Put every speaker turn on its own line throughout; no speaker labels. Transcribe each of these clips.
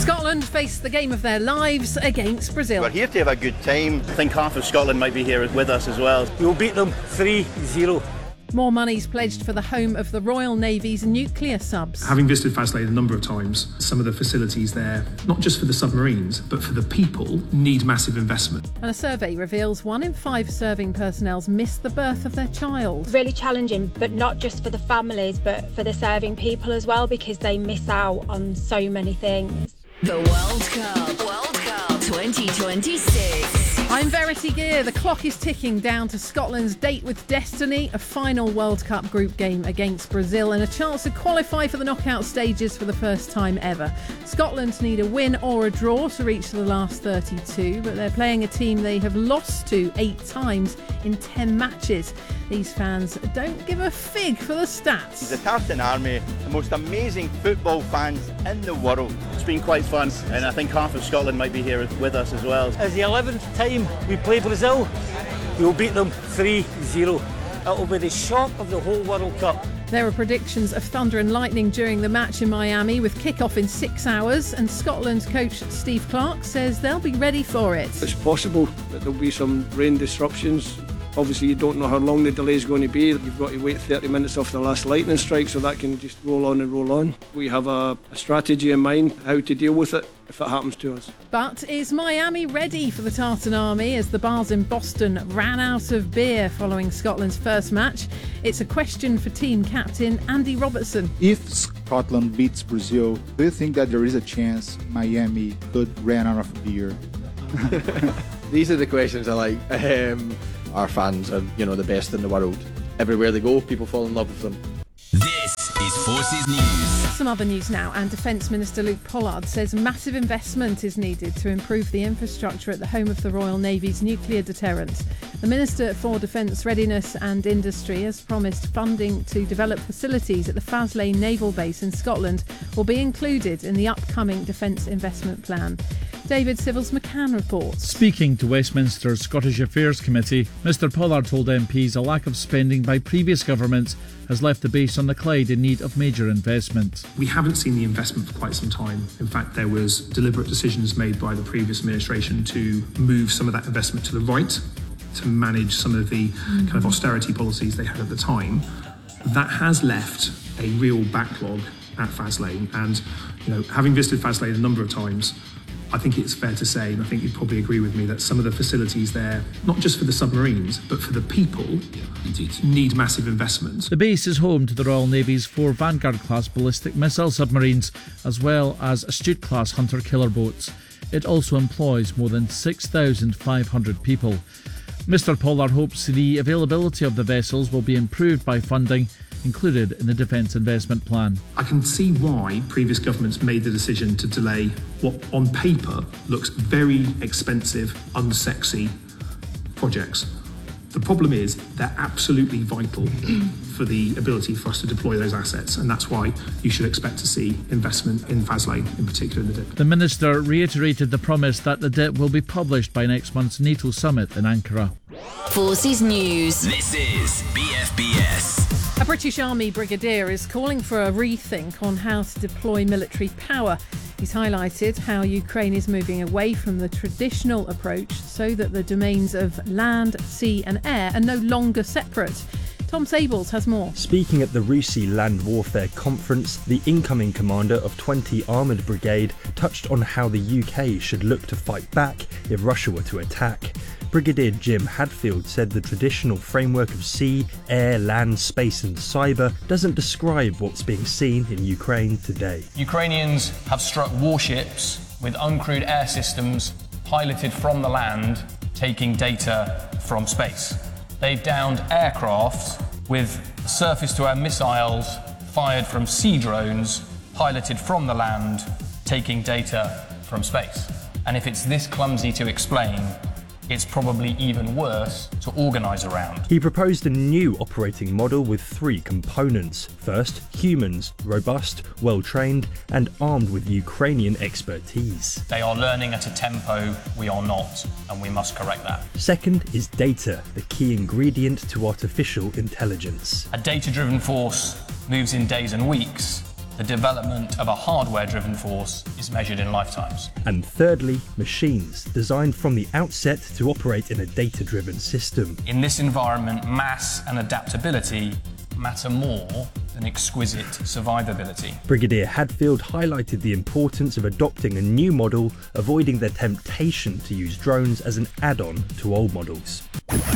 Scotland face the game of their lives against Brazil.
We're here to have a good time. I think half of Scotland might be here with us as well.
We'll beat them 3-0.
More money's pledged for the home of the Royal Navy's nuclear subs.
Having visited Faslane a number of times, some of the facilities there, not just for the submarines, but for the people, need massive investment.
And a survey reveals 1 in 5 serving personnel miss the birth of their child.
Really challenging, but not just for the families, but for the serving people as well, because they miss out on so many things.
The World Cup 2026.
I'm Verity Gear. The clock is ticking down to Scotland's date with destiny, a final World Cup group game against Brazil and a chance to qualify for the knockout stages for the first time ever. Scotland need a win or a draw to reach the last 32, but they're playing a team they have lost to 8 times in 10 matches. These fans don't give a fig for the stats.
The Tartan Army, the most amazing football fans in the world. It's been quite fun, and I think half of Scotland might be here with us as well.
As the 11th time we play Brazil, we'll beat them 3-0. It'll be the shock of the whole World Cup.
There are predictions of thunder and lightning during the match in Miami with kick-off in 6 hours, and Scotland coach Steve Clarke says they'll be ready for it.
It's possible that there'll be some rain disruptions. Obviously you don't know how long the delay is going to be. You've got to wait 30 minutes off the last lightning strike, so that can just roll on and roll on. We have a strategy in mind how to deal with it if it happens to us.
But is Miami ready for the Tartan Army as the bars in Boston ran out of beer following Scotland's first match? It's a question for team captain Andy Robertson.
If Scotland beats Brazil, do you think that there is a chance Miami could run out of beer?
These are the questions I like. Our fans are, the best in the world. Everywhere they go, people fall in love with them.
This is Forces News.
Some other news now, and Defence Minister Luke Pollard says massive investment is needed to improve the infrastructure at the home of the Royal Navy's nuclear deterrent. The Minister for Defence Readiness and Industry has promised funding to develop facilities at the Faslane Naval Base in Scotland will be included in the upcoming Defence Investment Plan. David Civils McCann reports.
Speaking to Westminster's Scottish Affairs Committee, Mr Pollard told MPs a lack of spending by previous governments has left the base on the Clyde in need of major investment.
We haven't seen the investment for quite some time. In fact, there was deliberate decisions made by the previous administration to move some of that investment to the right, to manage some of the kind of austerity policies they had at the time. That has left a real backlog at Faslane, and having visited Faslane a number of times, I think it's fair to say, and I think you'd probably agree with me, that some of the facilities there, not just for the submarines, but for the people, need massive investment.
The base is home to the Royal Navy's 4 Vanguard-class ballistic missile submarines, as well as Astute-class hunter-killer boats. It also employs more than 6,500 people. Mr Pollard hopes the availability of the vessels will be improved by funding included in the Defence Investment Plan.
I can see why previous governments made the decision to delay what on paper looks very expensive, unsexy projects. The problem is they're absolutely vital for the ability for us to deploy those assets, and that's why you should expect to see investment in Faslane, in particular in the DIP.
The Minister reiterated the promise that the DIP will be published by next month's NATO summit in Ankara.
Forces News.
This is BFBS.
A British Army brigadier is calling for a rethink on how to deploy military power. He's highlighted how Ukraine is moving away from the traditional approach so that the domains of land, sea and air are no longer separate. Tom Sables has more.
Speaking at the RUSI Land Warfare Conference, the incoming commander of 20 Armoured Brigade touched on how the UK should look to fight back if Russia were to attack. Brigadier Jim Hadfield said the traditional framework of sea, air, land, space and cyber doesn't describe what's being seen in Ukraine today.
Ukrainians have struck warships with uncrewed air systems piloted from the land, taking data from space. They've downed aircraft with surface-to-air missiles fired from sea drones, piloted from the land, taking data from space. And if it's this clumsy to explain, it's probably even worse to organise around.
He proposed a new operating model with 3 components. First, humans, robust, well-trained and armed with Ukrainian expertise.
They are learning at a tempo we are not, and we must correct that.
Second is data, the key ingredient to artificial intelligence.
A data-driven force moves in days and weeks. The development of a hardware-driven force is measured in lifetimes.
And thirdly, machines, designed from the outset to operate in a data-driven system.
In this environment, mass and adaptability matter more than exquisite survivability.
Brigadier Hadfield highlighted the importance of adopting a new model, avoiding the temptation to use drones as an add-on to old models.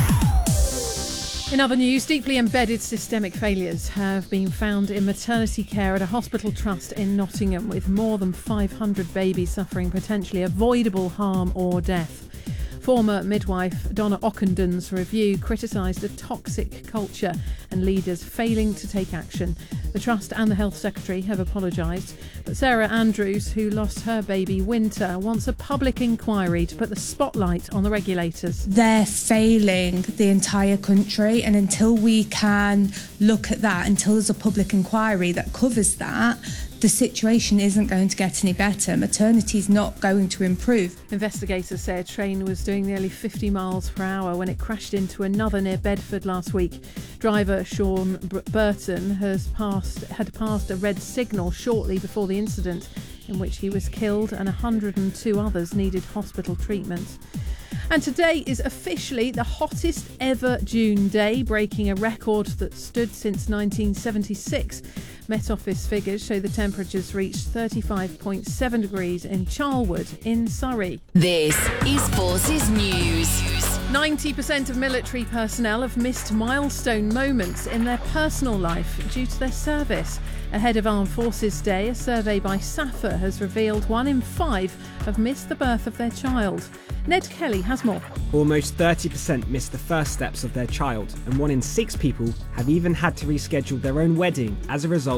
In other news, deeply embedded systemic failures have been found in maternity care at a hospital trust in Nottingham, with more than 500 babies suffering potentially avoidable harm or death. Former midwife Donna Ockendon's review criticised a toxic culture and leaders failing to take action. The Trust and the Health Secretary have apologised, but Sarah Andrews, who lost her baby Winter, wants a public inquiry to put the spotlight on the regulators.
They're failing the entire country, and until we can look at that, until there's a public inquiry that covers that, the situation isn't going to get any better. Maternity is not going to improve.
Investigators say a train was doing nearly 50 miles per hour when it crashed into another near Bedford last week. Driver Sean Burton had passed a red signal shortly before the incident, in which he was killed and 102 others needed hospital treatment. And today is officially the hottest ever June day, breaking a record that stood since 1976. Met Office figures show the temperatures reached 35.7 degrees in Charlwood in Surrey.
This is Forces News.
90% of military personnel have missed milestone moments in their personal life due to their service. Ahead of Armed Forces Day, a survey by SAFA has revealed 1 in 5 have missed the birth of their child. Ned Kelly has more.
Almost 30% missed the first steps of their child, and 1 in 6 people have even had to reschedule their own wedding as a result